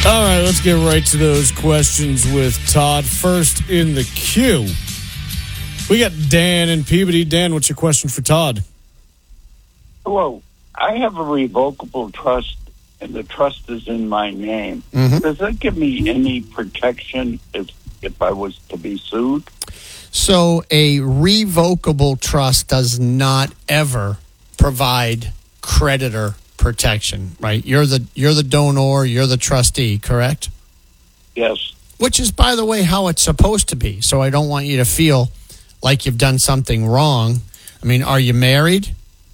All right, let's get right to those questions with Todd. First in the queue, we got Dan and Peabody. Dan, what's your question for Todd? Hello. I have a revocable trust, and the trust is in my name. Mm-hmm. Does that give me any protection if I was to be sued? So a revocable trust does not ever provide creditor protection, right? You're the donor, you're the trustee, correct? Yes. Which is, by the way, how it's supposed to be. So I don't want you to feel like you've done something wrong. I mean, are you married?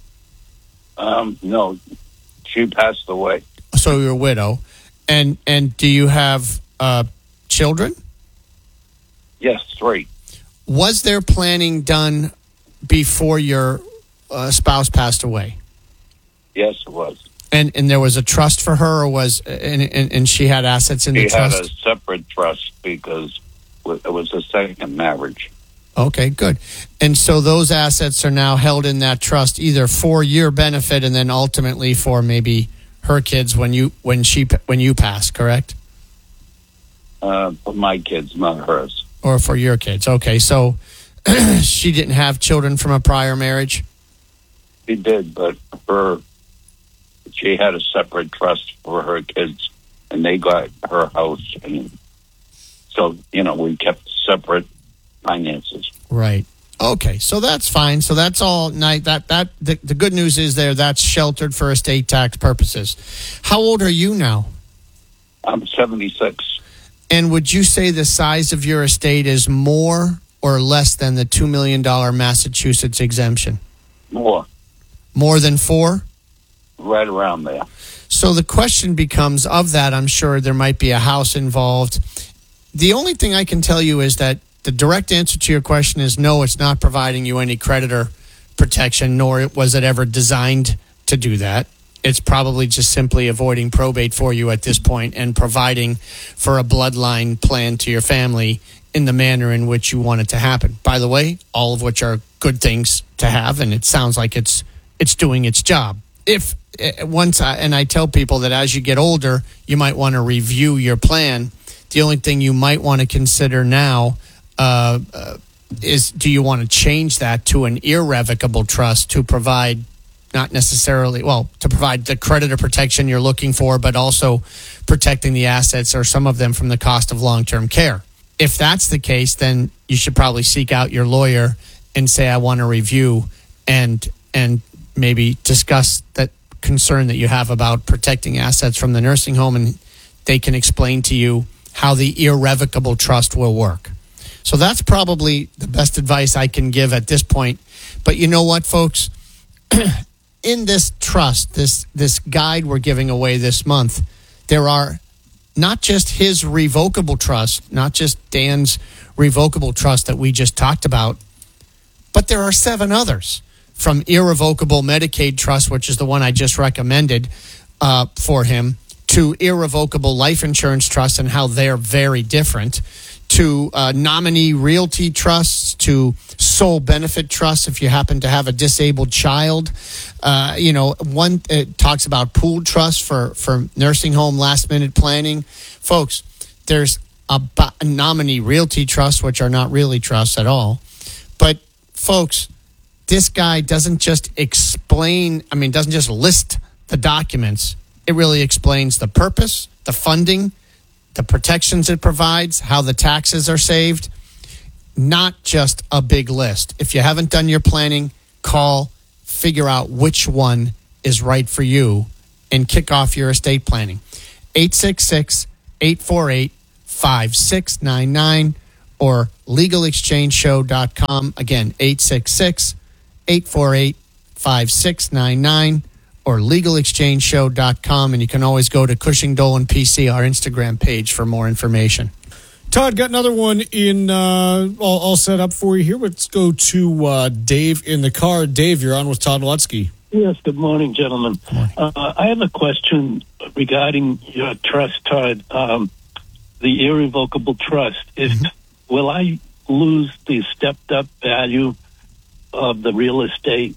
No. She passed away. So you're a widow. And do you have children? Yes, 3. Was there planning done before your spouse passed away? Yes, it was. And there was a trust for her, or was and she had assets in the trust? She had a separate trust because it was a second marriage. Okay, good. And so those assets are now held in that trust, either for your benefit and then ultimately for maybe her kids when you pass, correct? For my kids, not hers. Or for your kids. Okay, so she didn't have children from a prior marriage? She did, but she had a separate trust for her kids, and they got her house, and so we kept separate finances. Right. Okay, so that's fine. So that's all night. The good news is that's sheltered for estate tax purposes. How old are you now? I'm 76. And would you say the size of your estate is more or less than the $2 million Massachusetts exemption? More. More than 4? Right around there. So the question becomes, of that, I'm sure there might be a house involved. The only thing I can tell you is that the direct answer to your question is no, it's not providing you any creditor protection, nor was it ever designed to do that. It's probably just simply avoiding probate for you at this point and providing for a bloodline plan to your family in the manner in which you want it to happen. By the way, all of which are good things to have, and it sounds like it's doing its job. And I tell people that as you get older, you might want to review your plan. The only thing you might want to consider now is, do you want to change that to an irrevocable trust to provide to provide the creditor protection you're looking for, but also protecting the assets or some of them from the cost of long-term care. If that's the case, then you should probably seek out your lawyer and say, I want to review and maybe discuss that concern that you have about protecting assets from the nursing home, and they can explain to you how the irrevocable trust will work. So that's probably the best advice I can give at this point. But you know what, folks? In this trust, this guide we're giving away this month, there are not just his revocable trust, not just Dan's revocable trust that we just talked about, but there are 7 others, from irrevocable Medicaid trust, which is the one I just recommended for him, to irrevocable life insurance trust and how they're very different, to nominee realty trusts, to sole benefit trusts if you happen to have a disabled child. One talks about pooled trust for nursing home last minute planning. Folks, there's a nominee realty trusts, which are not really trusts at all. But folks, this guy doesn't just doesn't just list the documents. It really explains the purpose, the funding, the protections it provides, how the taxes are saved. Not just a big list. If you haven't done your planning, call, figure out which one is right for you, and kick off your estate planning. 866-848-5699 or legalexchangeshow.com. Again, 866-848-5699 or legalexchangeshow.com. And you can always go to Cushing Dolan PC, our Instagram page, for more information. Todd, got another one all set up for you here. Let's go to Dave in the car. Dave, you're on with Todd Lutzke. Yes, good morning, gentlemen. Good morning. I have a question regarding your trust, Todd, the irrevocable trust. Will I lose the stepped-up value of the real estate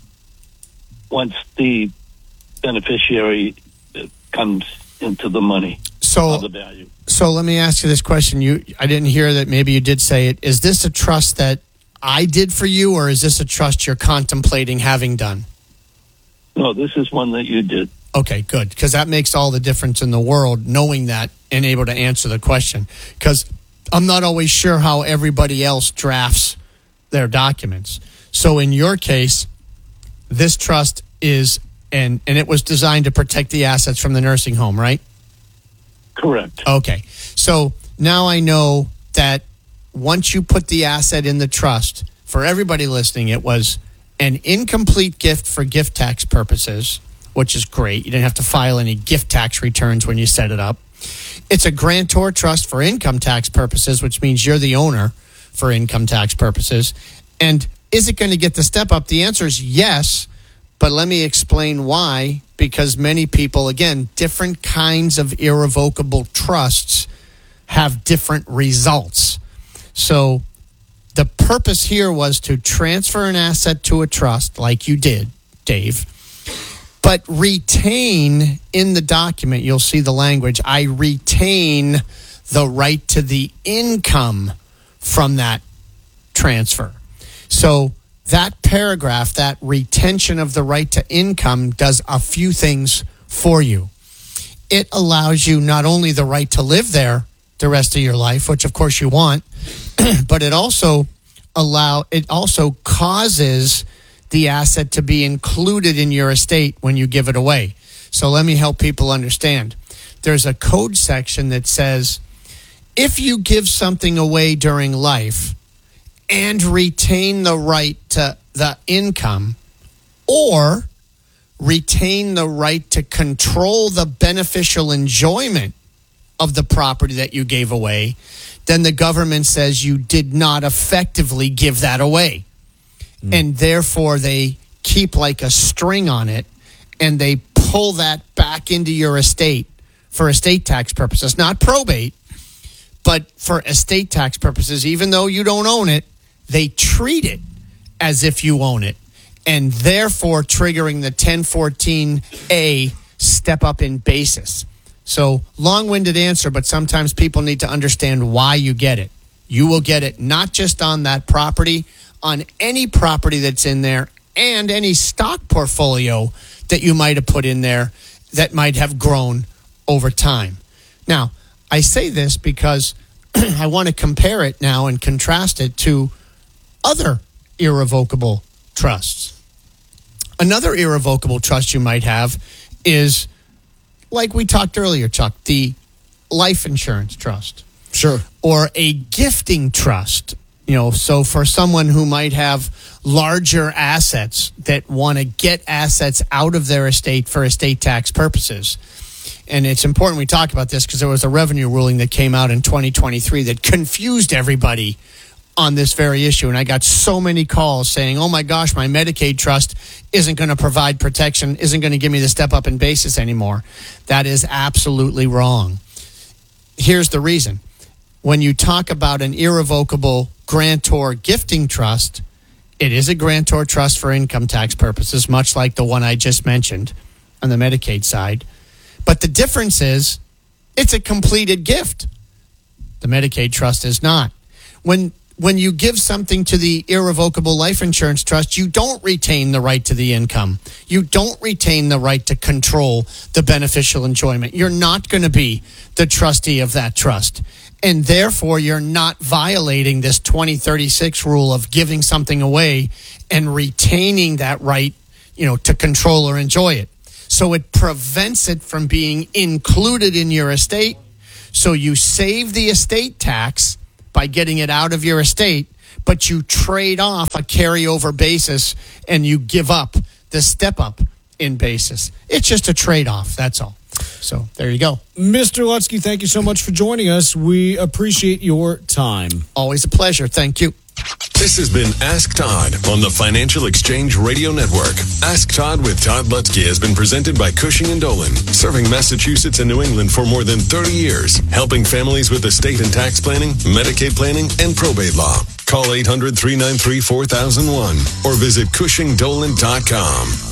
once the beneficiary comes into the money? So of the value. So let me ask you this question. I didn't hear that. Maybe you did say it. Is this a trust that I did for you, or is this a trust you're contemplating having done? No, this is one that you did. Okay, good, because that makes all the difference in the world, knowing that and able to answer the question. Because I'm not always sure how everybody else drafts their documents. So in your case, this trust is, and it was designed to protect the assets from the nursing home, right? Correct. Okay. So now I know that once you put the asset in the trust, for everybody listening, it was an incomplete gift for gift tax purposes, which is great. You didn't have to file any gift tax returns when you set it up. It's a grantor trust for income tax purposes, which means you're the owner for income tax purposes. And is it going to get the step up? The answer is yes, but let me explain why. Because many people, again, different kinds of irrevocable trusts have different results. So the purpose here was to transfer an asset to a trust like you did, Dave, but retain in the document, you'll see the language, I retain the right to the income from that transfer. So that paragraph, that retention of the right to income, does a few things for you. It allows you not only the right to live there the rest of your life, which of course you want, but it also causes the asset to be included in your estate when you give it away. So let me help people understand. There's a code section that says if you give something away during life and retain the right to the income, or retain the right to control the beneficial enjoyment of the property that you gave away, then the government says you did not effectively give that away. And therefore they keep like a string on it and they pull that back into your estate for estate tax purposes, not probate, but for estate tax purposes. Even though you don't own it, they treat it as if you own it, and therefore triggering the 1014A step up in basis. So long-winded answer, but sometimes people need to understand why you get it. You will get it not just on that property, on any property that's in there, and any stock portfolio that you might have put in there that might have grown over time. Now, I say this because I want to compare it now and contrast it to other irrevocable trusts. Another irrevocable trust you might have is, like we talked earlier, Chuck, the life insurance trust. Sure. Or a gifting trust. So for someone who might have larger assets that want to get assets out of their estate for estate tax purposes. And it's important we talk about this because there was a revenue ruling that came out in 2023 that confused everybody on this very issue. And I got so many calls saying, oh my gosh, my Medicaid trust isn't going to provide protection, isn't going to give me the step up in basis anymore. That is absolutely wrong. Here's the reason. When you talk about an irrevocable grantor gifting trust, it is a grantor trust for income tax purposes, much like the one I just mentioned on the Medicaid side. But the difference is it's a completed gift. The Medicaid trust is not. When you give something to the irrevocable life insurance trust, you don't retain the right to the income. You don't retain the right to control the beneficial enjoyment. You're not going to be the trustee of that trust. And therefore, you're not violating this 2036 rule of giving something away and retaining that right, to control or enjoy it. So it prevents it from being included in your estate. So you save the estate tax by getting it out of your estate, but you trade off a carryover basis and you give up the step up in basis. It's just a trade-off, that's all. So there you go. Mr. Lutsky, thank you so much for joining us. We appreciate your time. Always a pleasure. Thank you. This has been Ask Todd on the Financial Exchange Radio Network. Ask Todd with Todd Lutsky has been presented by Cushing & Dolan, serving Massachusetts and New England for more than 30 years, helping families with estate and tax planning, Medicaid planning, and probate law. Call 800-393-4001 or visit CushingDolan.com.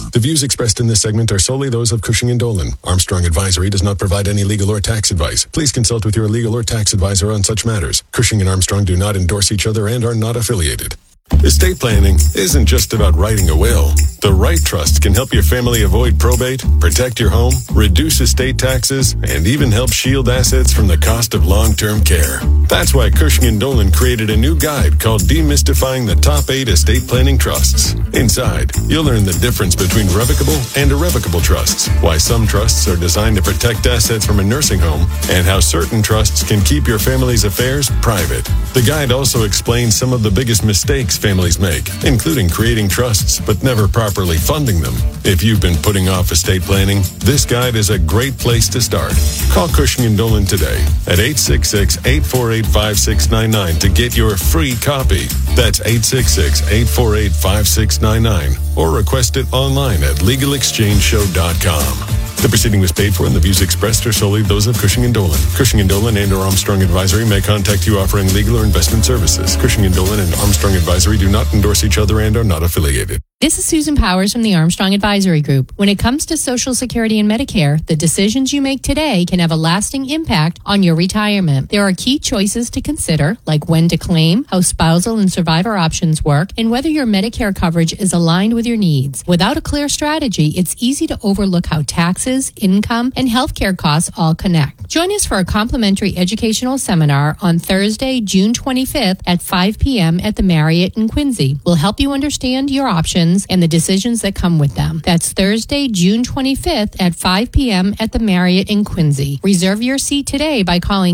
The views expressed in this segment are solely those of Cushing & Dolan. Armstrong Advisory does not provide any legal or tax advice. Please consult with your legal or tax advisor on such matters. Cushing & Armstrong do not endorse each other and are not affiliated. Estate planning isn't just about writing a will. The right trust can help your family avoid probate, protect your home, reduce estate taxes, and even help shield assets from the cost of long-term care. That's why Cushing & Dolan created a new guide called Demystifying the Top 8 Estate Planning Trusts. Inside, you'll learn the difference between revocable and irrevocable trusts, why some trusts are designed to protect assets from a nursing home, and how certain trusts can keep your family's affairs private. The guide also explains some of the biggest mistakes families make, including creating trusts but never properly funding them. If you've been putting off estate planning, this guide is a great place to start. Call Cushing & Dolan today at 866-848-5699 to get your free copy. That's 866-848-5699 or request it online at LegalExchangeShow.com. The proceeding was paid for and the views expressed are solely those of Cushing & Dolan. Cushing & Dolan and or Armstrong Advisory may contact you offering legal or investment services. Cushing & Dolan and Armstrong Advisory do not endorse each other and are not affiliated. This is Susan Powers from the Armstrong Advisory Group. When it comes to Social Security and Medicare, the decisions you make today can have a lasting impact on your retirement. There are key choices to consider, like when to claim, how spousal and survivor options work, and whether your Medicare coverage is aligned with your needs. Without a clear strategy, it's easy to overlook how taxes, income, and healthcare costs all connect. Join us for a complimentary educational seminar on Thursday, June 25th at 5 p.m. at the Marriott in Quincy. We'll help you understand your options and the decisions that come with them. That's Thursday, June 25th at 5 p.m. at the Marriott in Quincy. Reserve your seat today by calling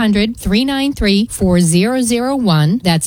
800-393-4001. That's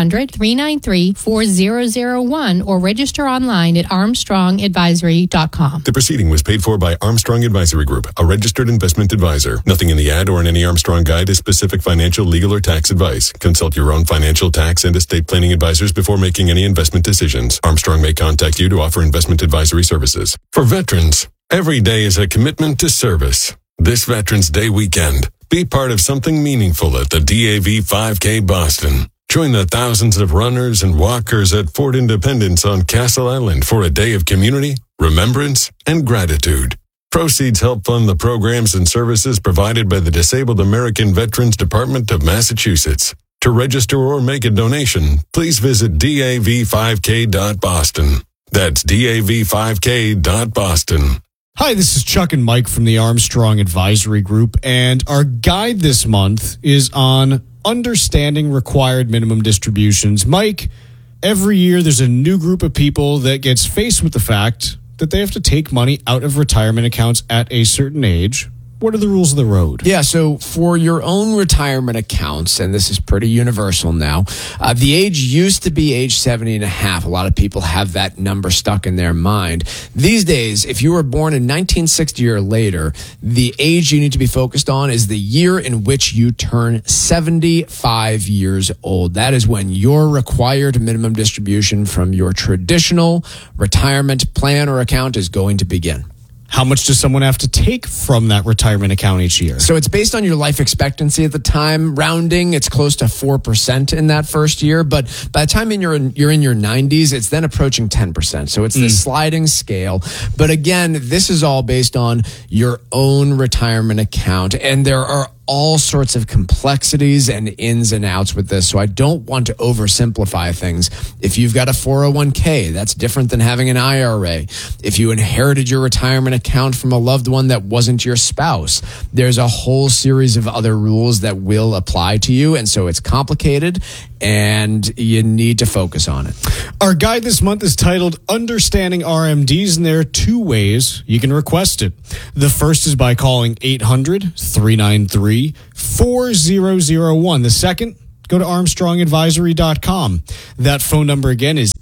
800-393-4001 or register online at armstrongadvisory.com. The proceeding was paid for by Armstrong Advisory Group, a registered investment advisor. Nothing in the ad or in any Armstrong guide is specific financial, legal, or tax advice. Consult your own financial, tax, and estate planning advisors before making any investment decisions. Armstrong may contact you to offer investment advisory services. For veterans, every day is a commitment to service. This Veterans Day weekend, be part of something meaningful at the DAV 5K Boston. Join the thousands of runners and walkers at Fort Independence on Castle Island for a day of community, remembrance, and gratitude. Proceeds help fund the programs and services provided by the Disabled American Veterans Department of Massachusetts. To register or make a donation, please visit dav5k.boston. That's dav5k.boston. Hi, this is Chuck and Mike from the Armstrong Advisory Group, and our guide this month is on understanding required minimum distributions. Mike, every year there's a new group of people that gets faced with the fact that they have to take money out of retirement accounts at a certain age. What are the rules of the road? Yeah, so for your own retirement accounts, and this is pretty universal now, the age used to be age 70 and a half. A lot of people have that number stuck in their mind. These days, if you were born in 1960 or later, the age you need to be focused on is the year in which you turn 75 years old. That is when your required minimum distribution from your traditional retirement plan or account is going to begin. How much does someone have to take from that retirement account each year? So it's based on your life expectancy at the time. Rounding, it's close to 4% in that first year. But by the time you're in your 90s, it's then approaching 10%. So it's the sliding scale. But again, this is all based on your own retirement account. And there are all sorts of complexities and ins and outs with this. So I don't want to oversimplify things. If you've got a 401k, that's different than having an IRA. If you inherited your retirement account from a loved one that wasn't your spouse, there's a whole series of other rules that will apply to you. And so it's complicated and you need to focus on it. Our guide this month is titled Understanding RMDs, and there are two ways you can request it. The first is by calling 800-393-4001. The second, go to armstrongadvisory.com. That phone number again is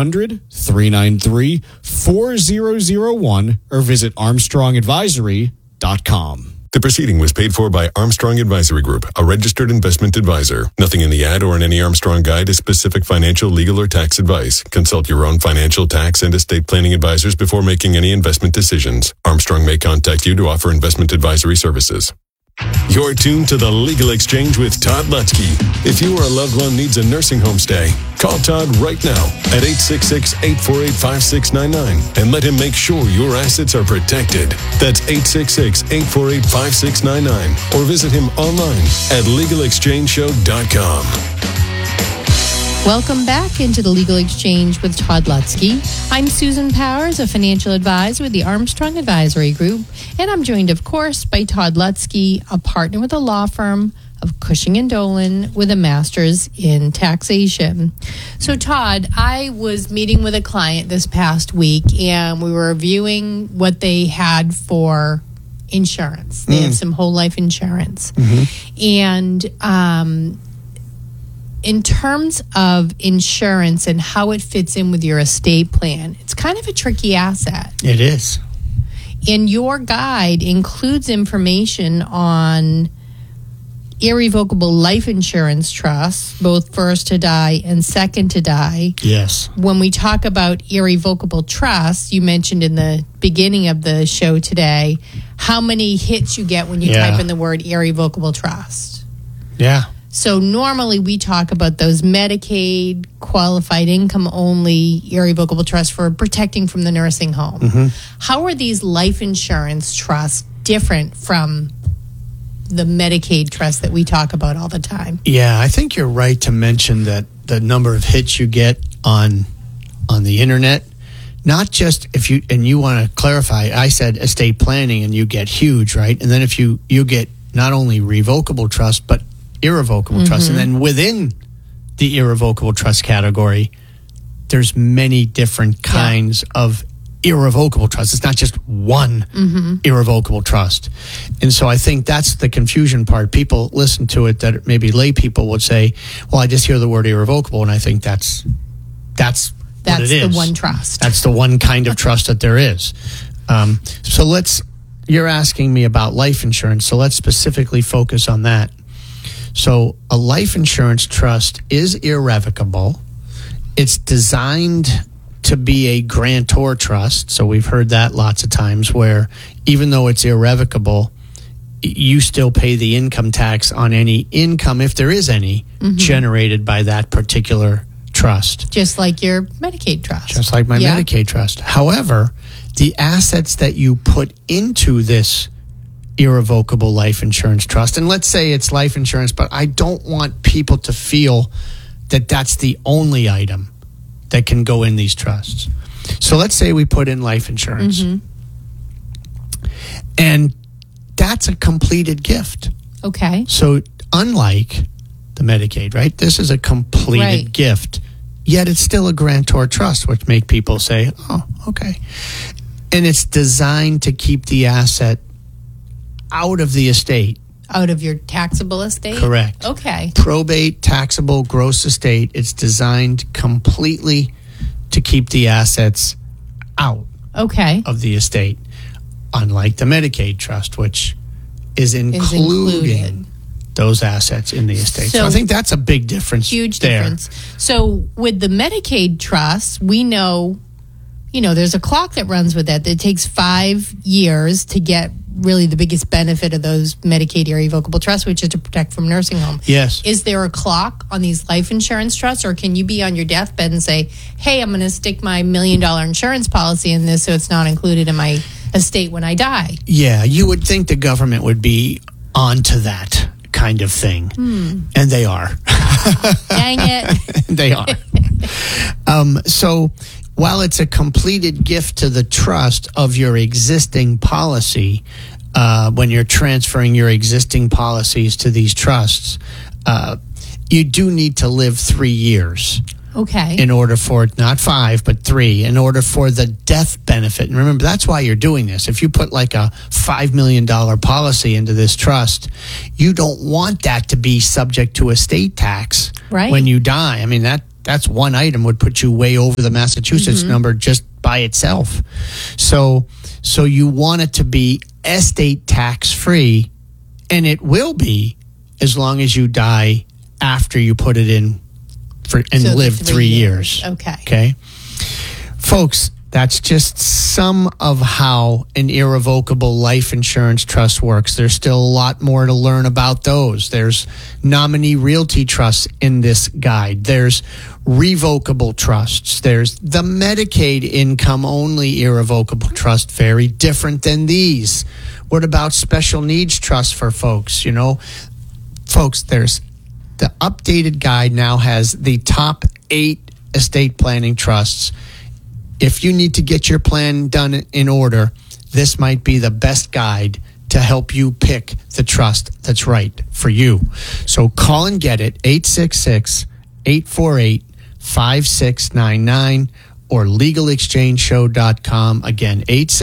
800-393-4001 or visit armstrongadvisory.com. The proceeding was paid for by Armstrong Advisory Group, a registered investment advisor. Nothing in the ad or in any Armstrong guide is specific financial, legal, or tax advice. Consult your own financial, tax, and estate planning advisors before making any investment decisions. Armstrong may contact you to offer investment advisory services. You're tuned to The Legal Exchange with Todd Lutzke. If you or a loved one needs a nursing home stay, call Todd right now at 866-848-5699 and let him make sure your assets are protected. That's 866-848-5699 or visit him online at LegalExchangeShow.com. Welcome back into the Legal Exchange with Todd Lutzke. I'm Susan Powers, a financial advisor with the Armstrong Advisory Group, and I'm joined, of course, by Todd Lutzke, a partner with the law firm of Cushing & Dolan with a master's in taxation. So, Todd, I was meeting with a client this past week, and we were reviewing what they had for insurance. They have some whole life insurance. And in terms of insurance and how it fits in with your estate plan, it's kind of a tricky asset. It is. And your guide includes information on irrevocable life insurance trusts, both first to die and second to die. Yes. When we talk about irrevocable trusts, you mentioned in the beginning of the show today how many hits you get when you type in the word irrevocable trust. Yeah. So normally we talk about those Medicaid, qualified income only, irrevocable trusts for protecting from the nursing home. How are these life insurance trusts different from the Medicaid trust that we talk about all the time? Yeah, I think you're right to mention that the number of hits you get on the internet, not just if you, and you want to clarify, I said estate planning and you get huge, right? And then if you get not only revocable trust, but irrevocable trust. And then within the irrevocable trust category, there's many different kinds of irrevocable trust. It's not just one irrevocable trust. And so I think that's the confusion part. People listen to it that maybe lay people would say, well, I just hear the word irrevocable, and I think that's what it is. The one trust. That's the one kind of trust that there is. So you're asking me about life insurance, so let's specifically focus on that. So a life insurance trust is irrevocable. It's designed to be a grantor trust. So we've heard that lots of times where even though it's irrevocable, you still pay the income tax on any income, if there is any, generated by that particular trust. Just like your Medicaid trust. Just like my Medicaid trust. However, the assets that you put into this irrevocable life insurance trust, and let's say it's life insurance, but I don't want people to feel that that's the only item that can go in these trusts. So let's say we put in life insurance, and that's a completed gift. Okay. So unlike the Medicaid, right, this is a completed gift, yet it's still a grantor trust, which make people say, oh, okay. And it's designed to keep the asset out of the estate. Out of your taxable estate? Correct. Okay. Probate, taxable, gross estate. It's designed completely to keep the assets out of the estate, unlike the Medicaid trust, which is including those assets in the estate. So I think that's a big difference. Huge difference. So with the Medicaid trust, we know, there's a clock that runs with that. It takes 5 years to get really the biggest benefit of those Medicaid irrevocable trusts, which is to protect from nursing home. Yes. Is there a clock on these life insurance trusts, or can you be on your deathbed and say, hey, I'm going to stick my $1 million insurance policy in this so it's not included in my estate when I die? Yeah, you would think the government would be onto that kind of thing. And they are. Dang it. They are. So while it's a completed gift to the trust of your existing policy, when you're transferring your existing policies to these trusts, you do need to live 3 years. Okay. In order for, not 5, but 3, in order for the death benefit. And remember, that's why you're doing this. If you put like a $5 million policy into this trust, you don't want that to be subject to estate tax when you die. I mean, that's one item would put you way over the Massachusetts number just by itself. So you want it to be estate tax free, and it will be as long as you die after you put it in and live 3 years. Okay. Okay. Folks, That's just some of how an irrevocable life insurance trust works. There's still a lot more to learn about those. There's nominee realty trusts in this guide. There's revocable trusts. There's the Medicaid income only irrevocable trust, very different than these. What about special needs trusts for folks? You know, folks, there's the updated guide now has the top 8 estate planning trusts. If you need to get your plan done in order, this might be the best guide to help you pick the trust that's right for you. So call and get it, 866-848-5699 or legalexchangeshow.com. Again,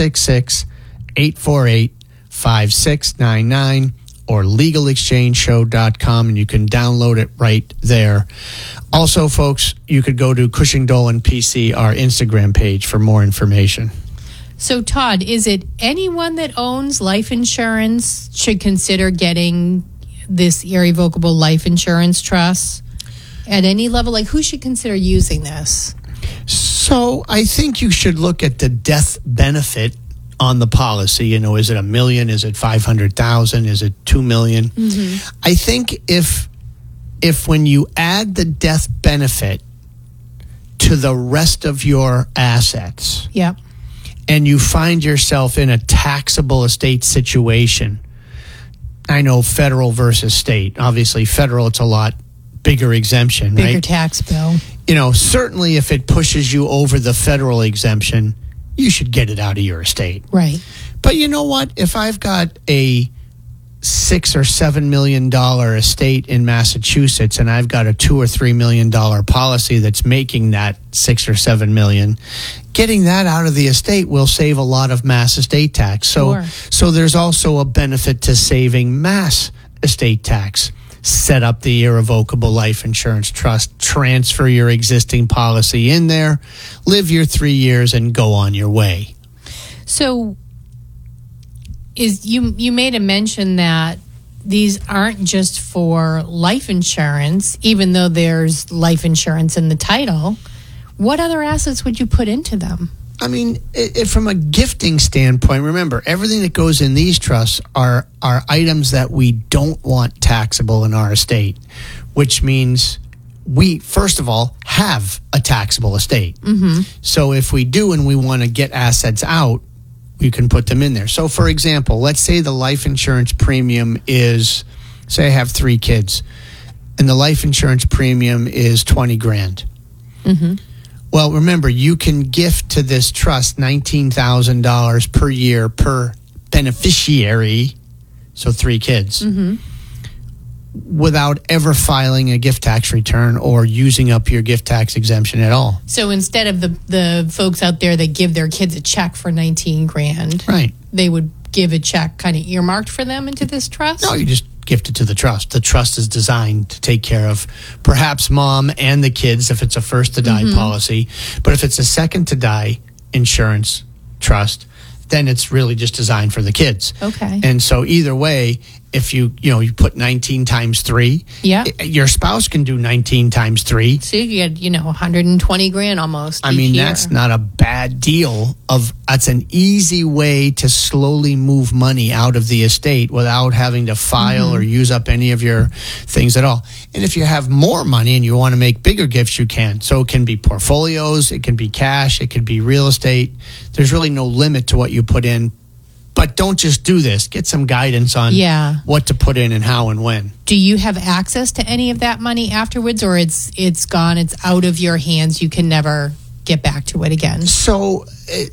866-848-5699 or legalexchangeshow.com, and you can download it right there. Also, folks, you could go to Cushing Dolan PC, our Instagram page, for more information. So, Todd, is it anyone that owns life insurance should consider getting this irrevocable life insurance trust at any level? Like, who should consider using this? So, I think you should look at the death benefit on the policy. You know, is it $1 million? Is it $500,000? Is it $2 million? Mm-hmm. I think if when you add the death benefit to the rest of your assets, yeah, and you find yourself in a taxable estate situation, I know federal versus state. Obviously, federal, it's a lot bigger exemption, bigger right? tax bill. You know, certainly if it pushes you over the federal exemption, you should get it out of your estate. Right. But you know what? If I've got a $6 or $7 million estate in Massachusetts and I've got a $2 or $3 million policy that's making that $6 or $7 million, getting that out of the estate will save a lot of mass estate tax. So there's also a benefit to saving mass estate tax. Set up the irrevocable life insurance trust, transfer your existing policy in there, live your 3 years, and go on your way. So, you made a mention that these aren't just for life insurance, even though there's life insurance in the title. What other assets would you put into them? I mean, from a gifting standpoint, remember, everything that goes in these trusts are items that we don't want taxable in our estate, which means we, first of all, have a taxable estate. Mm-hmm. So if we do and we want to get assets out, we can put them in there. So, for example, let's say the life insurance premium is, say I have 3 kids, and the life insurance premium is $20,000. Mm-hmm. Well, remember, you can gift to this trust $19,000 per year per beneficiary, so 3 kids, mm-hmm. without ever filing a gift tax return or using up your gift tax exemption at all. So instead of the folks out there that give their kids a check for $19,000, right, they would give a check kind of earmarked for them into this trust? No, you just gift it to the trust. The trust is designed to take care of perhaps mom and the kids if it's a first to die mm-hmm. policy. But if it's a second to die insurance trust, then it's really just designed for the kids. Okay. And so either way, if you put 19 times 3, yeah, your spouse can do 19 times 3. So you get, $120,000 almost. I mean, year. That's not a bad deal. That's an easy way to slowly move money out of the estate without having to file mm-hmm. or use up any of your things at all. And if you have more money and you want to make bigger gifts, you can. So it can be portfolios, it can be cash, it could be real estate. There's really no limit to what you put in. But don't just do this. Get some guidance on what to put in and how and when. Do you have access to any of that money afterwards, or it's gone, it's out of your hands, you can never get back to it again? So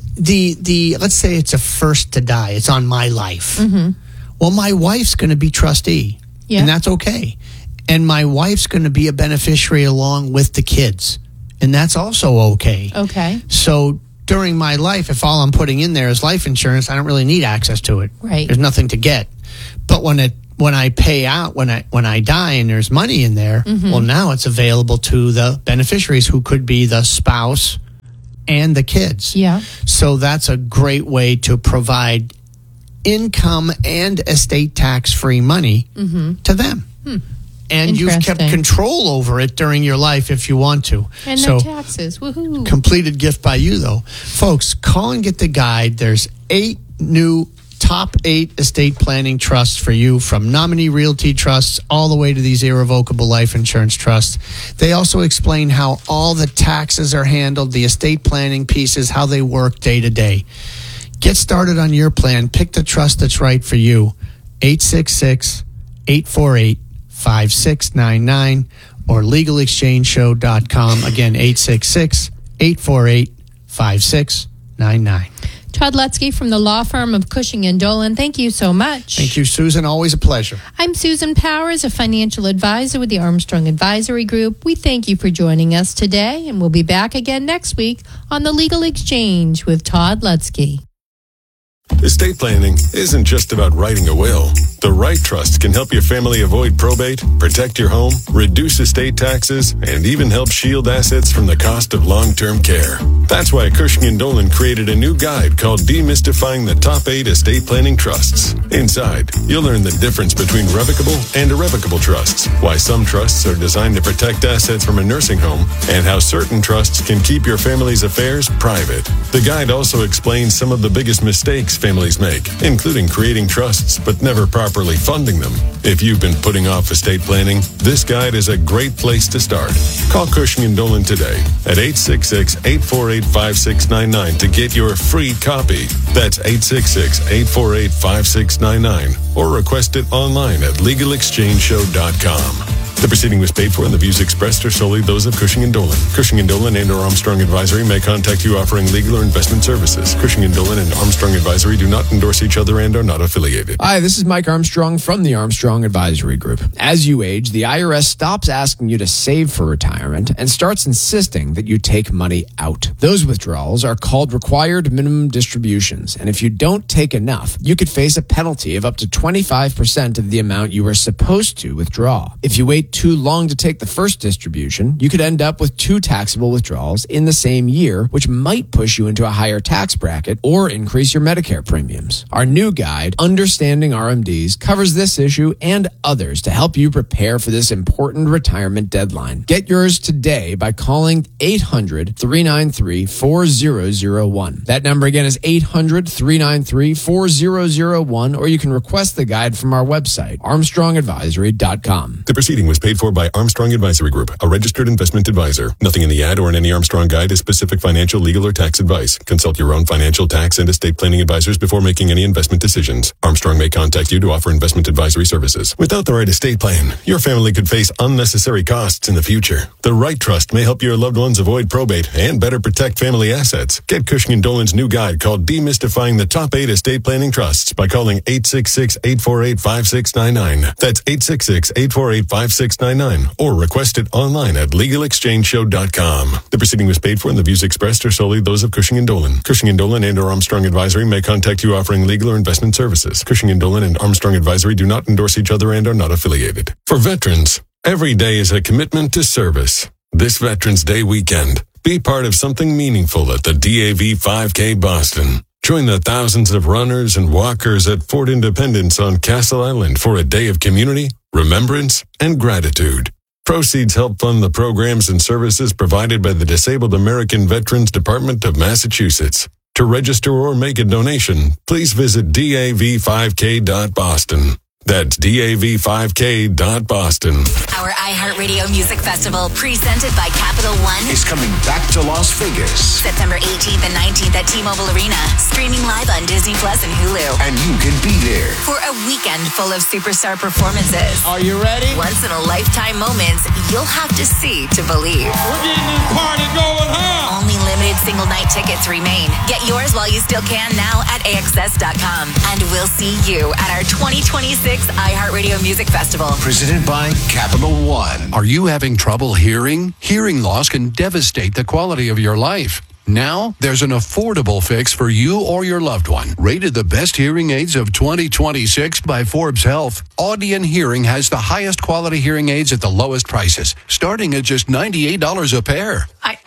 the let's say it's a first to die. It's on my life. Mm-hmm. Well, my wife's going to be trustee, and that's okay. And my wife's going to be a beneficiary along with the kids, and that's also okay. Okay. So during my life, if all I'm putting in there is life insurance, I don't really need access to it. Right. There's nothing to get. But when I pay out, when I die and there's money in there, mm-hmm. well, now it's available to the beneficiaries who could be the spouse and the kids. Yeah. So that's a great way to provide income and estate tax-free money mm-hmm. to them. and you've kept Interesting. control over it during your life if you want to. And so, no taxes. Woohoo. completed gift by you, though. Folks, call and get the guide. There's 8 new top 8 estate planning trusts for you, from nominee realty trusts all the way to these irrevocable life insurance trusts. They also explain how all the taxes are handled, the estate planning pieces, how they work day to day. Get started on your plan. Pick the trust that's right for you. 866-848-5699 or legalexchangeshow.com. Again, 866-848-5699. Todd Lutzke from the law firm of Cushing & Dolan. Thank you so much. Thank you, Susan. Always a pleasure. I'm Susan Powers, a financial advisor with the Armstrong Advisory Group. We thank you for joining us today, and we'll be back again next week on The Legal Exchange with Todd Lutzke. Estate planning isn't just about writing a will. The right trust can help your family avoid probate, protect your home, reduce estate taxes, and even help shield assets from the cost of long-term care. That's why Cushing & Dolan created a new guide called Demystifying the Top 8 Estate Planning Trusts. Inside, you'll learn the difference between revocable and irrevocable trusts, why some trusts are designed to protect assets from a nursing home, and how certain trusts can keep your family's affairs private. The guide also explains some of the biggest mistakes families make, including creating trusts but never properly funding them. If you've been putting off estate planning, this guide is a great place to start. Call Cushing & Dolan today at 866-848-5699 to get your free copy. That's 866-848-5699 or request it online at legalexchangeshow.com. The proceeding was paid for and the views expressed are solely those of Cushing & Dolan. Cushing & Dolan and or Armstrong Advisory may contact you offering legal or investment services. Cushing & Dolan and Armstrong Advisory do not endorse each other and are not affiliated. Hi, this is Mike Armstrong from the Armstrong Advisory Group. As you age, the IRS stops asking you to save for retirement and starts insisting that you take money out. Those withdrawals are called required minimum distributions, and if you don't take enough, you could face a penalty of up to 25% of the amount you were supposed to withdraw. If you wait too long to take the first distribution, you could end up with 2 taxable withdrawals in the same year, which might push you into a higher tax bracket or increase your Medicare premiums. Our new guide, Understanding RMDs, covers this issue and others to help you prepare for this important retirement deadline. Get yours today by calling 800-393-4001. That number again is 800-393-4001, or you can request the guide from our website, armstrongadvisory.com. The proceeding was paid for by Armstrong Advisory Group, a registered investment advisor. Nothing in the ad or in any Armstrong guide is specific financial, legal, or tax advice. Consult your own financial, tax, and estate planning advisors before making any investment decisions. Armstrong may contact you to offer investment advisory services. Without the right estate plan, your family could face unnecessary costs in the future. The right trust may help your loved ones avoid probate and better protect family assets. Get Cushing & Dolan's new guide called Demystifying the Top 8 Estate Planning Trusts by calling 866-848-5699. That's 866-848-5699. Or request it online at legalexchangeshow.com. The proceeding was paid for and the views expressed are solely those of Cushing & Dolan. Cushing & Dolan and or Armstrong Advisory may contact you offering legal or investment services. Cushing & Dolan and Armstrong Advisory do not endorse each other and are not affiliated. For veterans, every day is a commitment to service. This Veterans Day weekend, be part of something meaningful at the DAV 5K Boston. Join the thousands of runners and walkers at Fort Independence on Castle Island for a day of community, remembrance, and gratitude. Proceeds help fund the programs and services provided by the Disabled American Veterans Department of Massachusetts. To register or make a donation, please visit dav5k.boston. That's dav5k.boston. Our iHeartRadio Music Festival, presented by Capital One, is coming back to Las Vegas. September 18th and 19th at T-Mobile Arena, streaming live on Disney Plus and Hulu. And you can be there For a weekend full of superstar performances. Are you ready? Once-in-a-lifetime moments you'll have to see to believe. We're getting this party going home. Only limited single-night tickets remain. Get yours while you still can now at AXS.com. And we'll see you at our 2026 iHeartRadio Music Festival. Presented by Capital One. Are you having trouble hearing? Hearing loss can devastate the quality of your life. Now, there's an affordable fix for you or your loved one. Rated the best hearing aids of 2026 by Forbes Health, Audion Hearing has the highest quality hearing aids at the lowest prices, starting at just $98 a pair.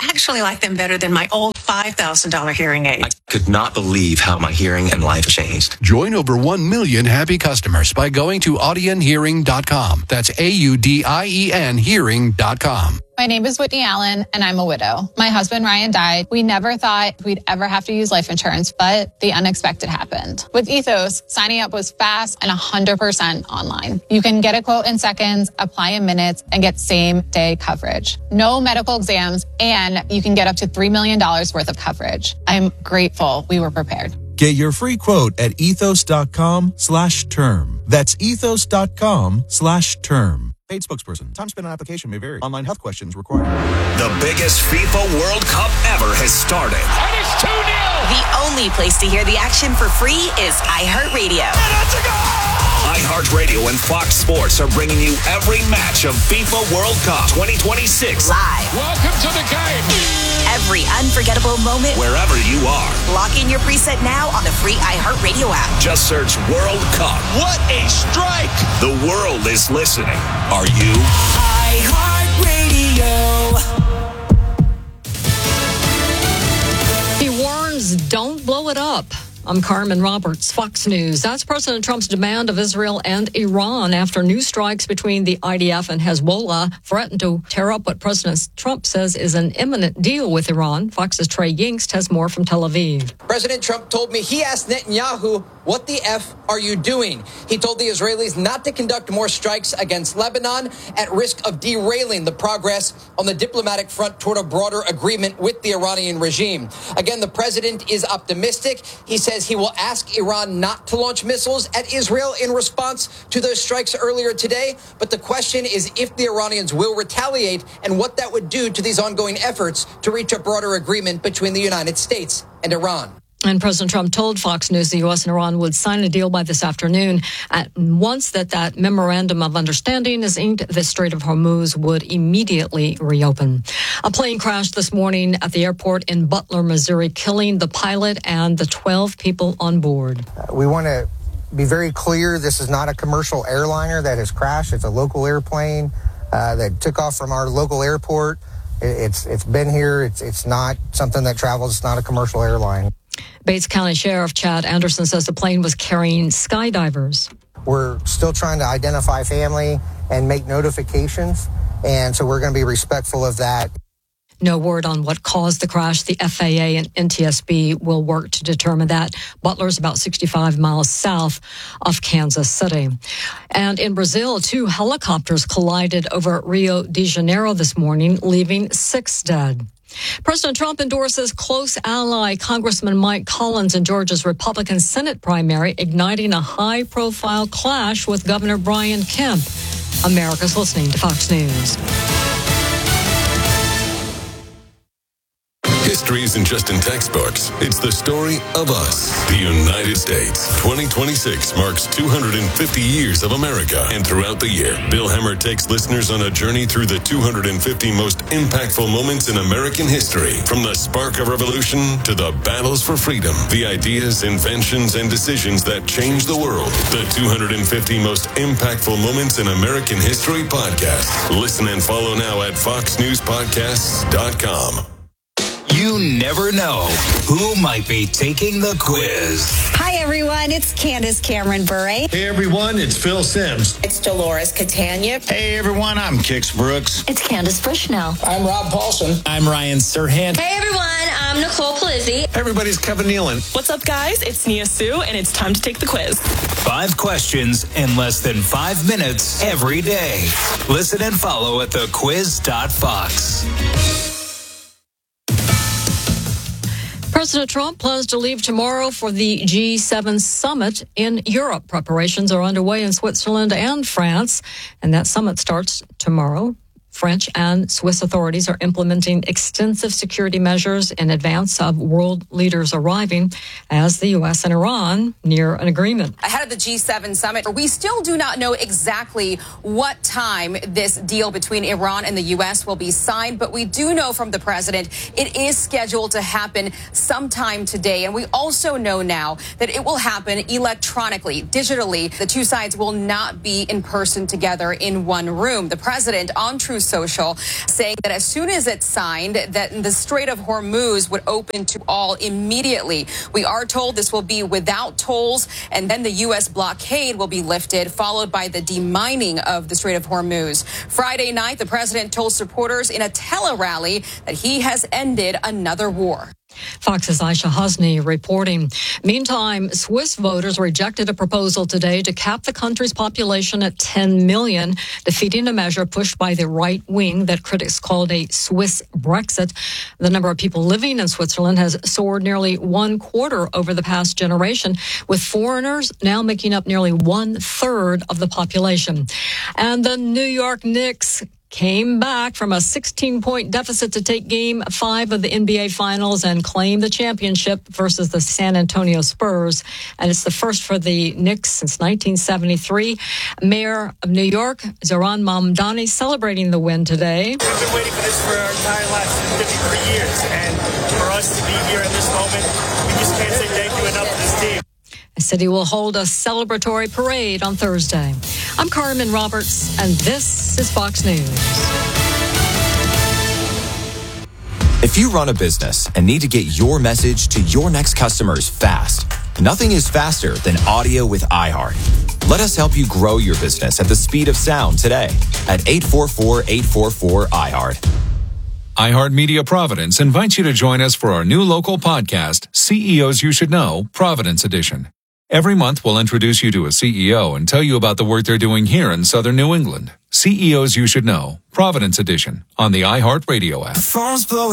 actually like them better than my old $5,000 hearing aid. I could not believe how my hearing and life changed. Join over 1 million happy customers by going to AudienHearing.com. That's AUDIEN Hearing.com. My name is Whitney Allen, and I'm a widow. My husband, Ryan, died. We never thought we'd ever have to use life insurance, but the unexpected happened. With Ethos, signing up was fast and 100% online. You can get a quote in seconds, apply in minutes, and get same-day coverage. No medical exams, and you can get up to $3 million worth of coverage. I'm grateful we were prepared. Get your free quote at ethos.com/term. That's ethos.com/term. Paid spokesperson. Time spent on application may vary. Online health questions required. The biggest FIFA World Cup ever has started. And it's 2-0. The only place to hear the action for free is iHeartRadio. iHeartRadio and Fox Sports are bringing you every match of FIFA World Cup 2026 live. Welcome to the game. Every unforgettable moment, wherever you are. Lock in your preset now on the free iHeartRadio app. Just search World Cup. What a strike! The world is listening. Are you? iHeartRadio. He warns, don't blow it up. I'm Carmen Roberts, Fox News. That's President Trump's demand of Israel and Iran after new strikes between the IDF and Hezbollah threaten to tear up what President Trump says is an imminent deal with Iran. Fox's Trey Yingst has more from Tel Aviv. President Trump told me he asked Netanyahu, what the F are you doing? He told the Israelis not to conduct more strikes against Lebanon at risk of derailing the progress on the diplomatic front toward a broader agreement with the Iranian regime. Again, the president is optimistic. He says he will ask Iran not to launch missiles at Israel in response to those strikes earlier today. But the question is if the Iranians will retaliate and what that would do to these ongoing efforts to reach a broader agreement between the United States and Iran. And President Trump told Fox News the U.S. and Iran would sign a deal by this afternoon. Once that memorandum of understanding is inked, the Strait of Hormuz would immediately reopen. A plane crashed this morning at the airport in Butler, Missouri, killing the pilot and the 12 people on board. We want to be very clear. This is not a commercial airliner that has crashed. It's a local airplane that took off from our local airport. It's been here. It's not something that travels. It's not a commercial airline. Bates County Sheriff Chad Anderson says the plane was carrying skydivers. We're still trying to identify family and make notifications, and so we're going to be respectful of that. No word on what caused the crash. The FAA and NTSB will work to determine that. Butler's about 65 miles south of Kansas City. And in Brazil, 2 helicopters collided over Rio de Janeiro this morning, leaving 6 dead. President Trump endorses close ally Congressman Mike Collins in Georgia's Republican Senate primary, igniting a high-profile clash with Governor Brian Kemp. America's listening to Fox News. History isn't just in textbooks. It's the story of us, the United States. 2026 marks 250 years of America. And throughout the year, Bill Hemmer takes listeners on a journey through the 250 most impactful moments in American history. From the spark of revolution to the battles for freedom, the ideas, inventions, and decisions that changed the world. The 250 most impactful moments in American history podcast. Listen and follow now at foxnewspodcasts.com. You never know who might be taking the quiz. Hi, everyone. It's Candace Cameron Bure. Hey, everyone. It's Phil Sims. It's Dolores Catania. Hey, everyone. I'm Kix Brooks. It's Candace Bushnell. I'm Rob Paulson. I'm Ryan Serhant. Hey, everyone. I'm Nicole Palizzi. Everybody's Kevin Nealon. What's up, guys? It's Nia Sue, and it's time to take the quiz. 5 questions in less than 5 minutes every day. Listen and follow at thequiz.fox. President Trump plans to leave tomorrow for the G7 summit in Europe. Preparations are underway in Switzerland and France, and that summit starts tomorrow. French and Swiss authorities are implementing extensive security measures in advance of world leaders arriving as the U.S. and Iran near an agreement. Ahead of the G7 summit, we still do not know exactly what time this deal between Iran and the U.S. will be signed, but we do know from the president it is scheduled to happen sometime today. And we also know now that it will happen electronically, digitally. The two sides will not be in person together in one room. The president on Truth Social, saying that as soon as it's signed, that the Strait of Hormuz would open to all immediately. We are told this will be without tolls, and then the U.S. blockade will be lifted, followed by the demining of the Strait of Hormuz. Friday night, the president told supporters in a tele-rally that he has ended another war. Fox's Aisha Hosni reporting. Meantime, Swiss voters rejected a proposal today to cap the country's population at 10 million, defeating a measure pushed by the right wing that critics called a Swiss Brexit. The number of people living in Switzerland has soared nearly 1/4 over the past generation, with foreigners now making up nearly 1/3 of the population. And the New York Knicks came back from a 16-point deficit to take Game 5 of the NBA Finals and claim the championship versus the San Antonio Spurs. And it's the first for the Knicks since 1973. Mayor of New York, Zohran Mamdani, celebrating the win today. We've been waiting for this for our entire lives, 53 years. And for us to be here in this moment, we just can't say thank you enough to this team. The city will hold a celebratory parade on Thursday. I'm Carmen Roberts, and this is Fox News. If you run a business and need to get your message to your next customers fast, nothing is faster than audio with iHeart. Let us help you grow your business at the speed of sound today at 844-844-iHeart. iHeartMedia Providence invites you to join us for our new local podcast, CEOs You Should Know, Providence Edition. Every month, we'll introduce you to a CEO and tell you about the work they're doing here in Southern New England. CEOs You Should Know, Providence Edition, on the iHeartRadio app.